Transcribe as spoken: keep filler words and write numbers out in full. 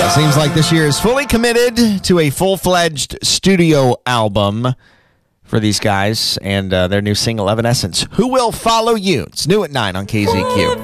It seems like this year is fully committed to a full-fledged studio album for these guys and uh, their new single, Evanescence. Who Will Follow You? It's new at nine on K Z Q.